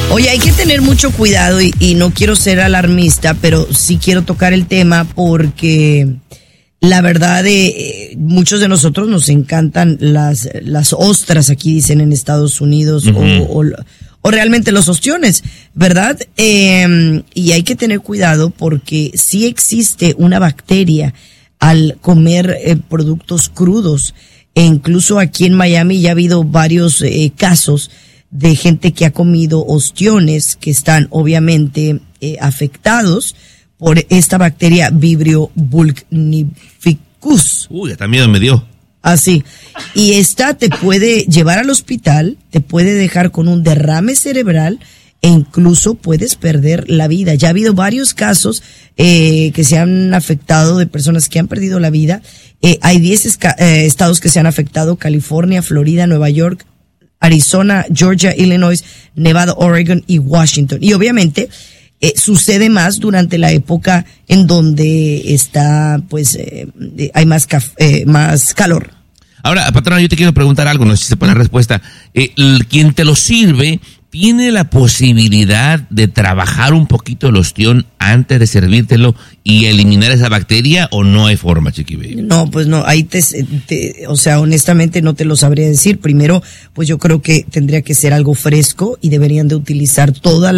Oye, hay que tener mucho cuidado y no quiero ser alarmista, pero sí quiero tocar el tema porque la verdad muchos de nosotros nos encantan las ostras, aquí dicen en Estados Unidos, o realmente los ostiones, ¿verdad? Y hay que tener cuidado porque sí existe una bacteria al comer productos crudos, e incluso aquí en Miami ya ha habido varios casos de gente que ha comido ostiones que están obviamente afectados por esta bacteria Vibrio vulnificus. Uy, hasta miedo me dio. Así. Y esta te puede llevar al hospital, te puede dejar con un derrame cerebral e incluso puedes perder la vida. Ya ha habido varios casos que se han afectado de personas que han perdido la vida. Hay 10 estados que se han afectado: California, Florida, Nueva York, Arizona, Georgia, Illinois, Nevada, Oregon y Washington. Y obviamente sucede más durante la época en donde está, pues, hay más calor. Ahora, patrona, yo te quiero preguntar algo, no sé si se pone la respuesta. Quien te lo sirve, ¿tiene la posibilidad de trabajar un poquito el ostión antes de servírtelo y eliminar esa bacteria, o no hay forma, Chiqui Baby? No, pues no, ahí o sea, honestamente no te lo sabría decir. Primero, pues yo creo que tendría que ser algo fresco y deberían de utilizar todas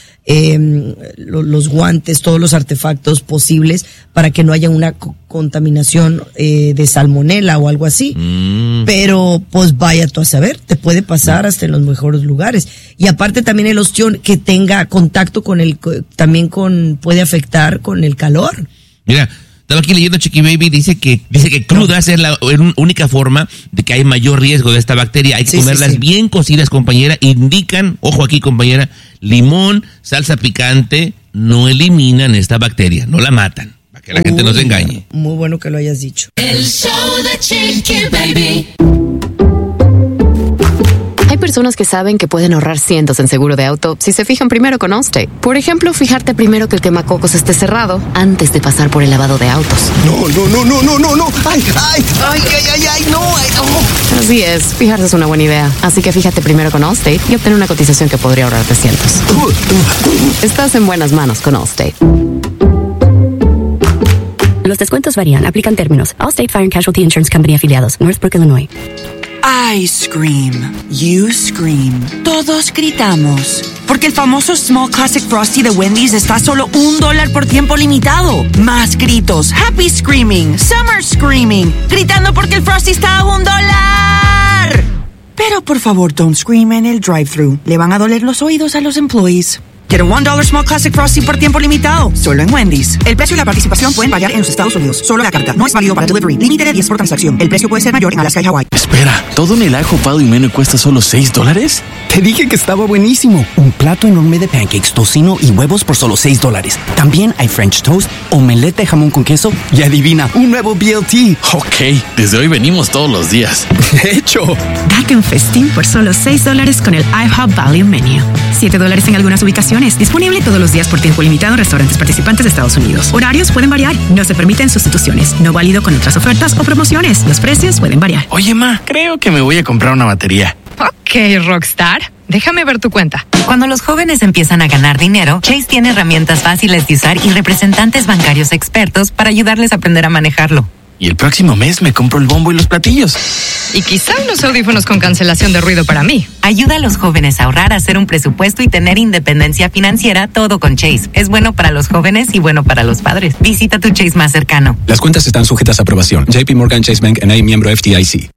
los guantes, todos los artefactos posibles para que no haya una contaminación de salmonela o algo así. Pero pues vaya tú a saber, te puede pasar hasta en los mejores lugares. Y aparte también el ostión que tenga contacto con puede afectar con el calor. Mira, estaba aquí leyendo, Chiqui Baby, dice que crudas es la única forma de que hay mayor riesgo de esta bacteria. Hay que comerlas bien cocidas, compañera. Indican, ojo aquí, compañera, limón, salsa picante, no eliminan esta bacteria, no la matan, para que la gente no se engañe. Muy bueno que lo hayas dicho. El show de Chiqui Baby. Hay personas que saben que pueden ahorrar cientos en seguro de auto si se fijan primero con Allstate. Por ejemplo, fijarte primero que el quemacocos esté cerrado antes de pasar por el lavado de autos. No. Ay, no. Así es, fijarse es una buena idea. Así que fíjate primero con Allstate y obtén una cotización que podría ahorrarte cientos. Estás en buenas manos con Allstate. Los descuentos varían, aplican términos. Allstate Fire and Casualty Insurance Company afiliados, Northbrook, Illinois. I scream, you scream, todos gritamos. Porque el famoso Small Classic Frosty de Wendy's está a solo $1 por tiempo limitado. Más gritos, happy screaming, summer screaming, gritando porque el Frosty está a $1. Pero por favor, don't scream en el drive-thru. Le van a doler los oídos a los employees. Get a $1 Small Classic Frosty por tiempo limitado, solo en Wendy's. El precio y la participación pueden variar en los Estados Unidos. Solo la carta. No es válido para delivery. Límite de 10 por transacción. El precio puede ser mayor en Alaska y Hawaii. Espera, ¿todo en el ajo, pado y menú cuesta solo $6? Te dije que estaba buenísimo. Un plato enorme de pancakes, tocino y huevos por solo $6. También hay French toast, omelette de jamón con queso y adivina, un nuevo BLT. Ok, desde hoy venimos todos los días. De hecho, date un festín por solo $6 con el IHOP Value Menu. $7 en algunas ubicaciones. Disponible todos los días por tiempo limitado en restaurantes participantes de Estados Unidos. Horarios pueden variar. No se permiten sustituciones. No válido con otras ofertas o promociones. Los precios pueden variar. Oye, ma, creo que me voy a comprar una batería. Ok, Rockstar. Déjame ver tu cuenta. Cuando los jóvenes empiezan a ganar dinero, Chase tiene herramientas fáciles de usar y representantes bancarios expertos para ayudarles a aprender a manejarlo. Y el próximo mes me compro el bombo y los platillos. Y quizá unos audífonos con cancelación de ruido para mí. Ayuda a los jóvenes a ahorrar, a hacer un presupuesto y tener independencia financiera, todo con Chase. Es bueno para los jóvenes y bueno para los padres. Visita tu Chase más cercano. Las cuentas están sujetas a aprobación. JP Morgan Chase Bank N.A., miembro FDIC.